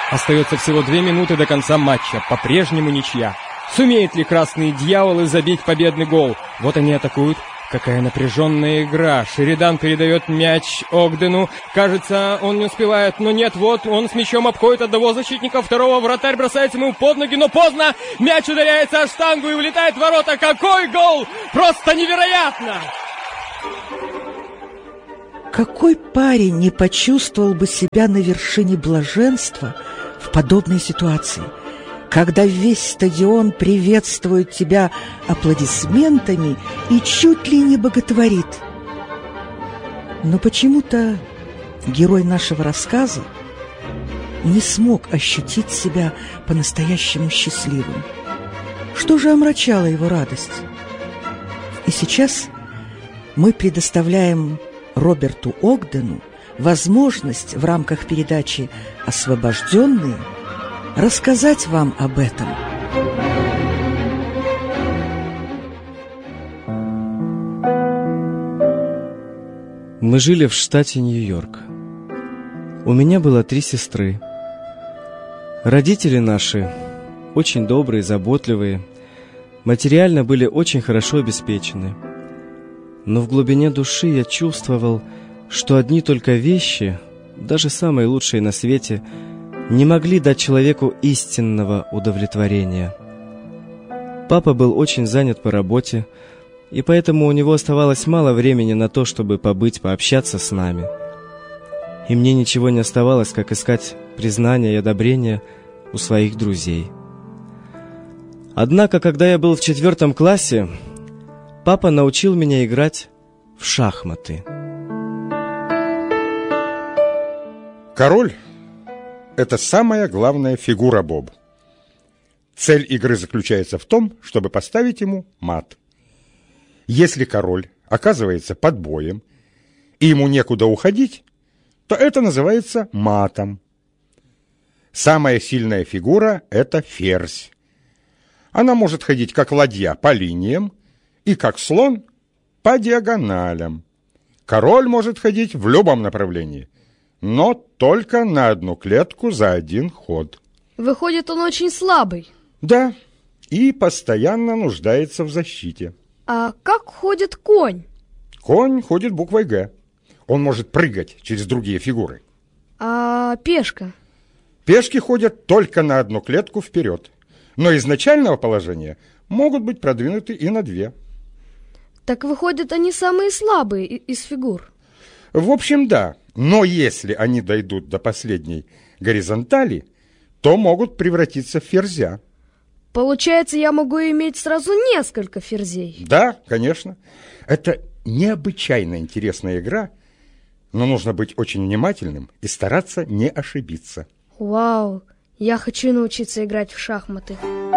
Остается всего 2 минуты до конца матча. По-прежнему ничья. Сумеют ли красные дьяволы забить победный гол? Вот они атакуют. Какая напряженная игра. Шеридан передает мяч Огдену. Кажется, он не успевает, но нет, вот он с мячом обходит одного защитника, второго вратарь бросается ему под ноги, но поздно. Мяч ударяется о штангу и улетает в ворота. Какой гол! Просто невероятно! Какой парень не почувствовал бы себя на вершине блаженства в подобной ситуации, когда весь стадион приветствует тебя аплодисментами и чуть ли не боготворит? Но почему-то герой нашего рассказа не смог ощутить себя по-настоящему счастливым. Что же омрачало его радость? И сейчас мы предоставляем Роберту Огдену возможность в рамках передачи «Освобожденные» рассказать вам об этом. Мы жили в штате Нью-Йорк. У меня было 3 сестры. Родители наши очень добрые, заботливые, материально были очень хорошо обеспечены. Но в глубине души я чувствовал, что одни только вещи, даже самые лучшие на свете, не могли дать человеку истинного удовлетворения. Папа был очень занят по работе, и поэтому у него оставалось мало времени на то, чтобы побыть, пообщаться с нами. И мне ничего не оставалось, как искать признания и одобрения у своих друзей. Однако, когда я был в 4 классе, папа научил меня играть в шахматы. Король – это самая главная фигура, Боб. Цель игры заключается в том, чтобы поставить ему мат. Если король оказывается под боем, и ему некуда уходить, то это называется матом. Самая сильная фигура – это ферзь. Она может ходить как ладья по линиям и как слон по диагоналям. Король может ходить в любом направлении, но только на одну клетку за один ход. Выходит, он очень слабый. Да, и постоянно нуждается в защите. А как ходит конь? Конь ходит буквой «Г». Он может прыгать через другие фигуры. А пешка? Пешки ходят только на одну клетку вперед, но из начального положения могут быть продвинуты и на 2. Так выходят, они самые слабые из фигур. В общем, да, но если они дойдут до последней горизонтали, то могут превратиться в ферзя. Получается, я могу иметь сразу несколько ферзей? Да, конечно. Это необычайно интересная игра, но нужно быть очень внимательным и стараться не ошибиться. Вау, я хочу научиться играть в шахматы.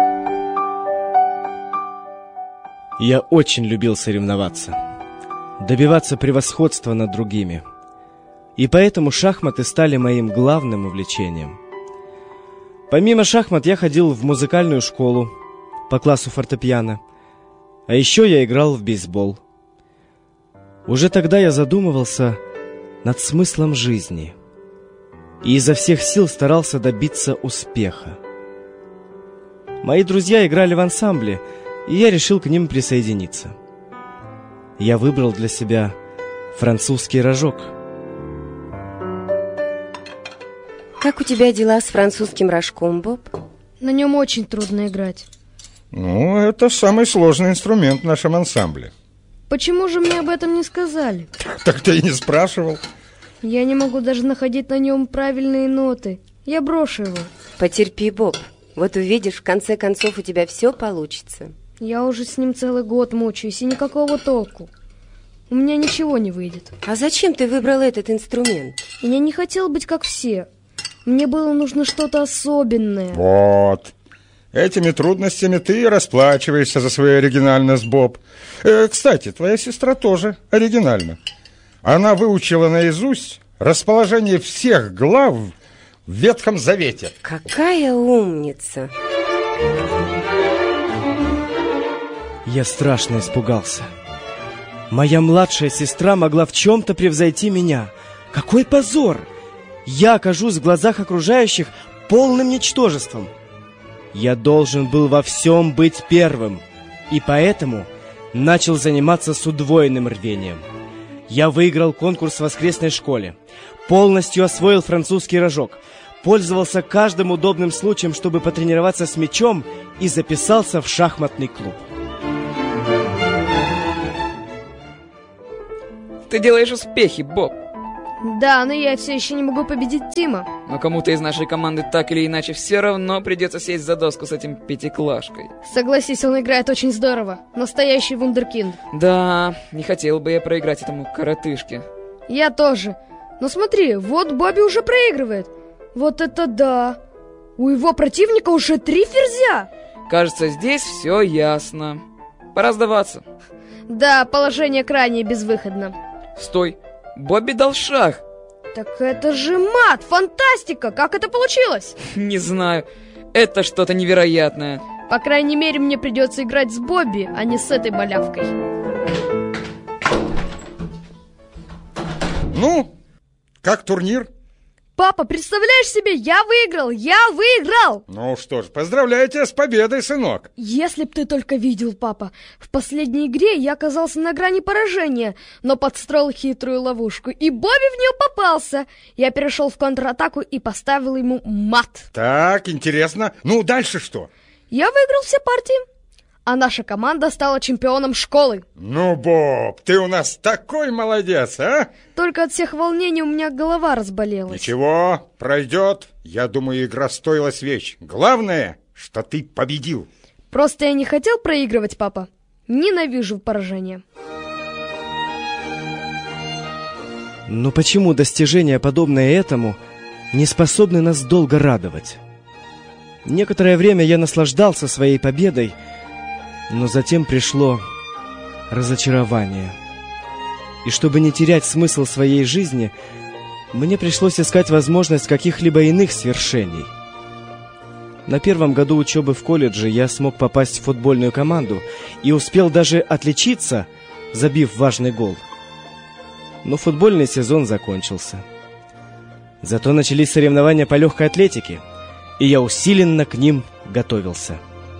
Я очень любил соревноваться, добиваться превосходства над другими. И поэтому шахматы стали моим главным увлечением. Помимо шахмат я ходил в музыкальную школу по классу фортепиано, а еще я играл в бейсбол. Уже тогда я задумывался над смыслом жизни и изо всех сил старался добиться успеха. Мои друзья играли в ансамбле, и я решил к ним присоединиться. Я выбрал для себя французский рожок. Как у тебя дела с французским рожком, Боб? На нем очень трудно играть. Ну, это самый сложный инструмент в нашем ансамбле. Почему же мне об этом не сказали? Так ты и не спрашивал. Я не могу даже находить на нем правильные ноты. Я брошу его. Потерпи, Боб. Вот увидишь, в конце концов у тебя все получится. Я уже с ним целый год мучаюсь, и никакого толку. У меня ничего не выйдет. А зачем ты выбрал этот инструмент? Я не хотел быть как все. Мне было нужно что-то особенное. Вот. Этими трудностями ты расплачиваешься за свою оригинальность, Боб. Кстати, твоя сестра тоже оригинальна. Она выучила наизусть расположение всех глав в Ветхом Завете. Какая умница! Я страшно испугался. Моя младшая сестра могла в чем-то превзойти меня. Какой позор! Я окажусь в глазах окружающих полным ничтожеством. Я должен был во всем быть первым, и поэтому начал заниматься с удвоенным рвением. Я выиграл конкурс в воскресной школе, полностью освоил французский рожок, пользовался каждым удобным случаем, чтобы потренироваться с мячом, и записался в шахматный клуб. Ты делаешь успехи, Боб. Да, но я все еще не могу победить Тима. Но кому-то из нашей команды так или иначе все равно придется сесть за доску с этим пятиклашкой. Согласись, он играет очень здорово. Настоящий вундеркинд. Да, не хотел бы я проиграть этому коротышке. Я тоже. Но смотри, вот Бобби уже проигрывает. Вот это да! У его противника уже 3 ферзя! Кажется, здесь все ясно. Пора сдаваться. Да, положение крайне безвыходно. Стой, Бобби дал шах. Так это же мат! Фантастика! Как это получилось? Не знаю, это что-то невероятное. По крайней мере, мне придется играть с Бобби, а не с этой малявкой. Ну, как турнир? Папа, представляешь себе, я выиграл! Я выиграл! Ну что ж, поздравляю тебя с победой, сынок. Если б ты только видел, папа, в последней игре я оказался на грани поражения, но подстроил хитрую ловушку, и Бобби в нее попался. Я перешел в контратаку и поставил ему мат. Так, интересно. Ну, дальше что? Я выиграл все партии, а наша команда стала чемпионом школы. Ну, Боб, ты у нас такой молодец, а? Только от всех волнений у меня голова разболелась. Ничего, пройдет. Я думаю, игра стоила свеч. Главное, что ты победил. Просто я не хотел проигрывать, папа. Ненавижу поражение. Но почему достижения, подобные этому, не способны нас долго радовать? Некоторое время я наслаждался своей победой, но затем пришло разочарование. И чтобы не терять смысл своей жизни, мне пришлось искать возможность каких-либо иных свершений. На первом году учебы в колледже я смог попасть в футбольную команду и успел даже отличиться, забив важный гол. Но футбольный сезон закончился. Зато начались соревнования по легкой атлетике, и я усиленно к ним готовился.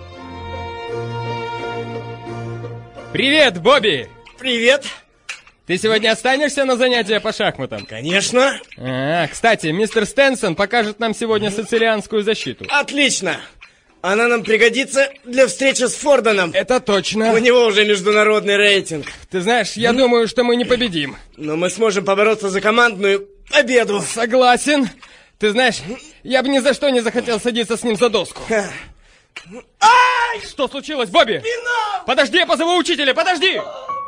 Привет, Бобби! Привет! Ты сегодня останешься на занятия по шахматам? Конечно! Кстати, мистер Стенсон покажет нам сегодня сицилианскую защиту. Отлично! Она нам пригодится для встречи с Фордоном. Это точно. У него уже международный рейтинг. Ты знаешь, я думаю, что мы не победим. Но мы сможем побороться за командную победу. Согласен. Ты знаешь, я бы ни за что не захотел садиться с ним за доску. Ай! Что случилось, Бобби? Спина! Подожди, я позову учителя, подожди!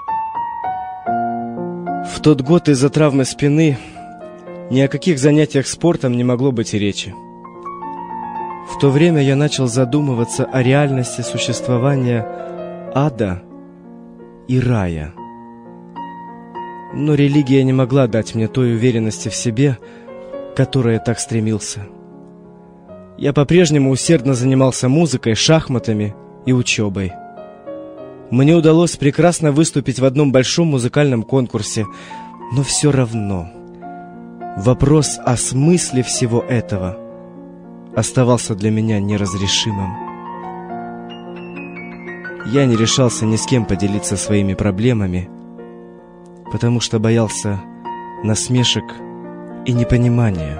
В тот год из-за травмы спины ни о каких занятиях спортом не могло быть и речи. В то время я начал задумываться о реальности существования ада и рая. Но религия не могла дать мне той уверенности в себе, к которой я так стремился. Я по-прежнему усердно занимался музыкой, шахматами и учебой. Мне удалось прекрасно выступить в одном большом музыкальном конкурсе, но все равно вопрос о смысле всего этого оставался для меня неразрешимым. Я не решался ни с кем поделиться своими проблемами, потому что боялся насмешек и непонимания.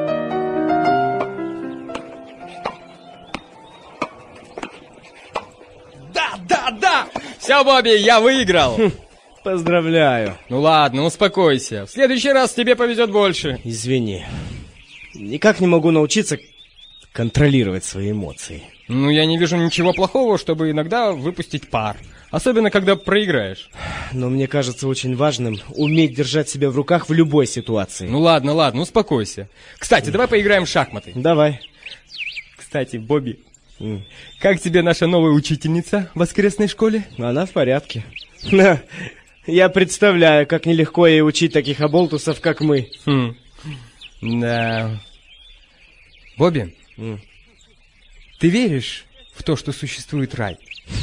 Да! Все, Бобби, я выиграл! Поздравляю. Ну ладно, успокойся. В следующий раз тебе повезет больше. Извини. Никак не могу научиться контролировать свои эмоции. Ну, я не вижу ничего плохого, чтобы иногда выпустить пар. Особенно, когда проиграешь. Но мне кажется очень важным уметь держать себя в руках в любой ситуации. Ну ладно, успокойся. Кстати, давай поиграем в шахматы. Давай. Кстати, Бобби, как тебе наша новая учительница в воскресной школе? Она в порядке. Я представляю, как нелегко ей учить таких оболтусов, как мы. Да. Бобби, ты веришь в то, что существует рай?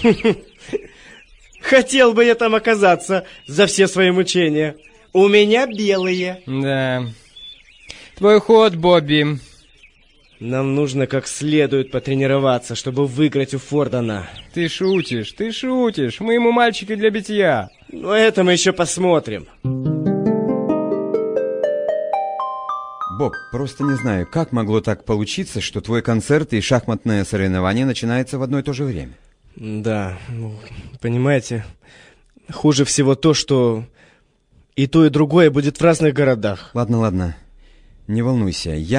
Хотел бы я там оказаться за все свои мучения. У меня белые. Да. Твой ход, Бобби. Нам нужно как следует потренироваться, чтобы выиграть у Фордона. Ты шутишь. Мы ему мальчики для битья. Но это мы еще посмотрим. Боб, просто не знаю, как могло так получиться, что твой концерт и шахматное соревнование начинаются в одно и то же время. Да, понимаете, хуже всего то, что и то, и другое будет в разных городах. Ладно, не волнуйся, я